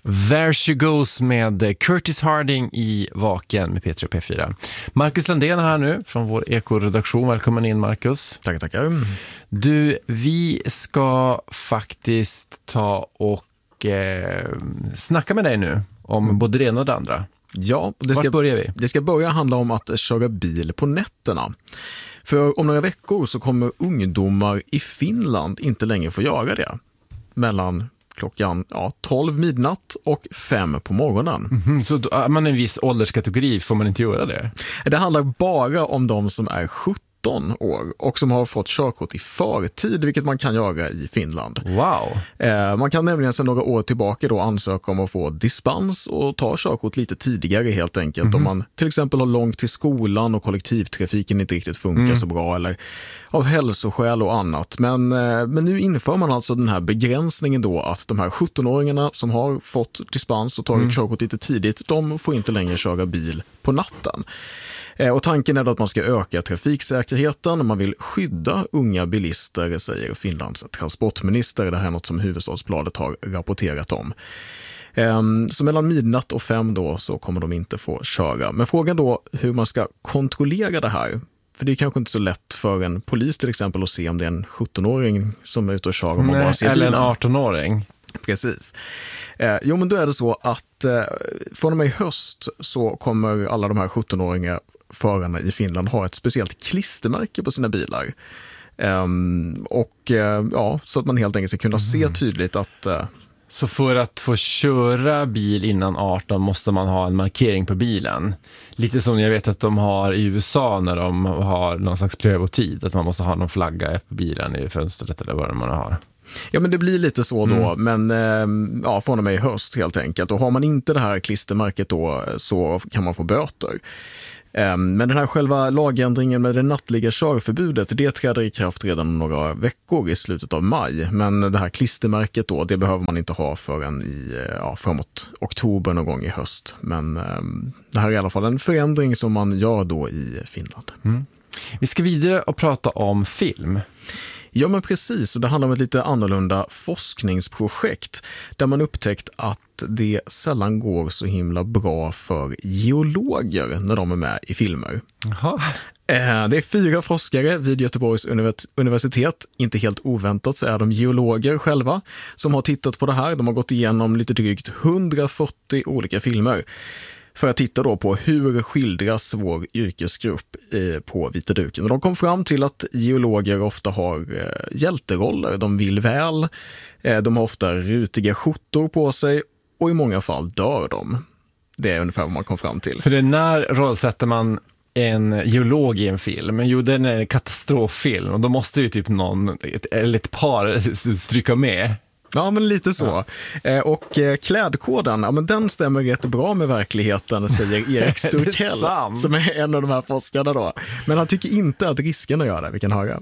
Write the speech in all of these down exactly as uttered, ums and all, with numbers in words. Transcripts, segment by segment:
There She Goes med Curtis Harding i Vaken med P tre och P fyra. Marcus Landén är här nu från vår ekoredaktion. Välkommen in, Marcus. Tackar, tackar. Du, vi ska faktiskt ta och eh, snacka med dig nu om mm. både det ena och det andra. Ja, det ska, Vart börjar vi? Det ska börja handla om att köra bil på nätterna. För om några veckor så kommer ungdomar i Finland inte längre få göra det. Mellan klockan ja, tolv midnatt och fem på morgonen. Mm-hmm, så då, är man en viss ålderskategori får man inte göra det? Det handlar bara om de som är sjutton år och som har fått körkort i förtid, vilket man kan göra i Finland. Wow. Eh, man kan nämligen sedan några år tillbaka då ansöka om att få dispens och ta körkort lite tidigare helt enkelt. Mm-hmm. Om man till exempel har långt till skolan och kollektivtrafiken inte riktigt funkar mm. så bra eller av hälsoskäl och annat. Men, eh, men nu inför man alltså den här begränsningen då att de här sjutton-åringarna som har fått dispens och tagit mm. körkort lite tidigt, de får inte längre köra bil på natten. Och tanken är då att man ska öka trafiksäkerheten och man vill skydda unga bilister, säger Finlands transportminister. Det här är något som Hufvudstadsbladet har rapporterat om. Så mellan midnatt och fem då så kommer de inte få köra. Men frågan då hur man ska kontrollera det här. För det är kanske inte så lätt för en polis till exempel att se om det är en sjutton-åring som är ute och kör. Om man Nej, bara ser eller bilen. En arton-åring. Precis. Eh, jo, men då är det så att eh, från och med i höst så kommer alla de här sjutton-åringar förarna i Finland ha ett speciellt klistermärke på sina bilar. Um, och uh, ja, så att man helt enkelt ska kunna se tydligt att... Uh, så för att få köra bil innan arton måste man ha en markering på bilen. Lite som jag vet att de har i U S A när de har någon slags prövotid. Att man måste ha någon flagga på bilen i fönstret eller vad man har. Ja, men det blir lite så då, mm. men eh, ja, från och med i höst helt enkelt. Och har man inte det här klistermärket då så kan man få böter. Men den här själva lagändringen med det nattliga körförbudet, det träder i kraft redan om några veckor i slutet av maj. Men det här klistermärket då, det behöver man inte ha förrän i, ja, framåt oktober någon gång i höst. Men um, det här är i alla fall en förändring som man gör då i Finland. Mm. Vi ska vidare och prata om film. Ja, men precis. Och det handlar om ett lite annorlunda forskningsprojekt där man upptäckt att det sällan går så himla bra för geologer när de är med i filmer. Jaha. Det är fyra forskare vid Göteborgs universitet. Inte helt oväntat så är de geologer själva som har tittat på det här. De har gått igenom lite drygt hundrafyrtio olika filmer för att titta då på hur skildras vår yrkesgrupp på vita duken. Och de kom fram till att geologer ofta har hjälteroller. De vill väl, de har ofta rutiga skjortor på sig och i många fall dör de. Det är ungefär vad man kom fram till. För det när rollsätter man en geolog i en film? Jo, den är en katastroffilm och då måste ju typ någon eller ett par stryka med. Ja, men lite så. Ja. Och klädkoden, ja, men den stämmer rätt bra med verkligheten, säger Erik Sturkell, som är en av de här forskarna då. Men han tycker inte att riskerna gör det, vi kan höra.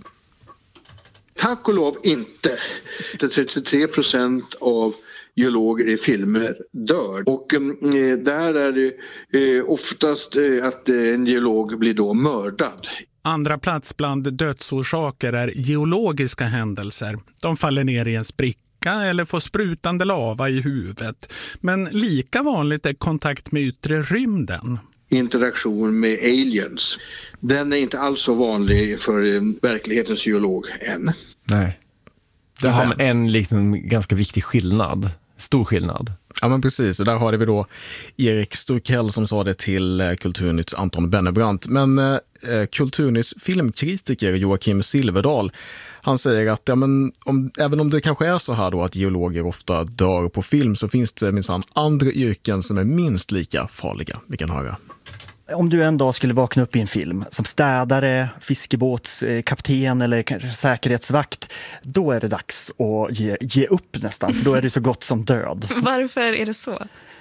Tack och lov inte. trettiotre procent av geologer i filmer dör. Och eh, där är det eh, oftast eh, att en geolog blir då mördad. Andra plats bland dödsorsaker är geologiska händelser. De faller ner i en spricka eller får sprutande lava i huvudet. Men lika vanligt är kontakt med yttre rymden. Interaktion med aliens. Den är inte alls så vanlig för verklighetens geolog än. Nej. Det har man en liksom ganska viktig skillnad. Stor skillnad. Ja, men precis. Och där har vi då Erik Sturkell som sa det till Kulturnytts Anton Bennebrant. Men eh, Kulturnytts filmkritiker Joakim Silverdal, han säger att ja, men om, även om det kanske är så här då att geologer ofta dör på film så finns det minsann andra yrken som är minst lika farliga. Vi kan höra. Om du en dag skulle vakna upp i en film som städare, fiskebåtskapten eller kanske säkerhetsvakt, då är det dags att ge, ge upp nästan, för då är du så gott som död. Varför är det så?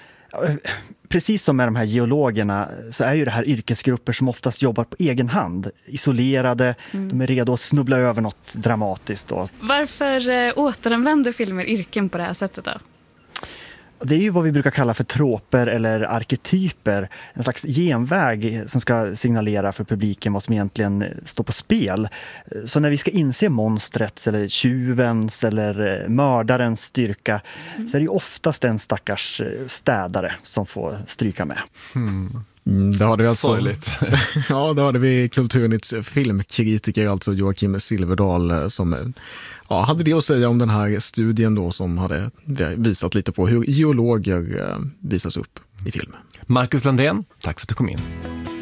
Precis som med de här geologerna så är ju det här yrkesgrupper som oftast jobbar på egen hand, isolerade, mm. de är redo att snubbla över något dramatiskt då. Varför återanvänder filmer yrken på det här sättet då? Det är ju vad vi brukar kalla för troper eller arketyper. En slags genväg som ska signalera för publiken vad som egentligen står på spel. Så när vi ska inse monstrets eller tjuvens eller mördarens styrka mm. så är det ju oftast en stackars städare som får stryka med. Mm. Mm, det hade vi alltså, sorgligt. Ja, det hade vi Kulturnytts filmkritiker, alltså Joakim Silverdal, som ja, hade det att säga om den här studien då, som hade visat lite på hur geologer visas upp i film. Marcus Landén, tack för att du kom in.